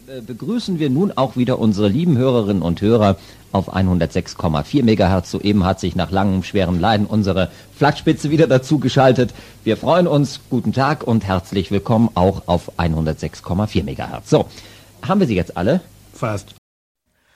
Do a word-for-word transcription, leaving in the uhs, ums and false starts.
äh, begrüßen wir nun auch wieder unsere lieben Hörerinnen und Hörer auf hundertsechs Komma vier Megahertz. Soeben hat sich nach langem schweren Leiden unsere Flaggspitze wieder dazu geschaltet. Wir freuen uns. Guten Tag und herzlich willkommen auch auf hundertsechs Komma vier Megahertz. So, haben wir sie jetzt alle? Fast.